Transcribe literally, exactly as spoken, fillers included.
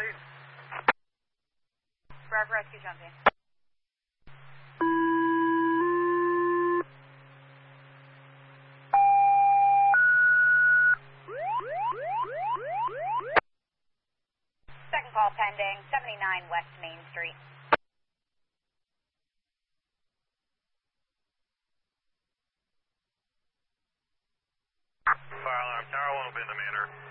proceed. Bravo Rescue jumping. Second call pending, seventy-nine West Main Street. Fire alarm, Tower one will be in the manor.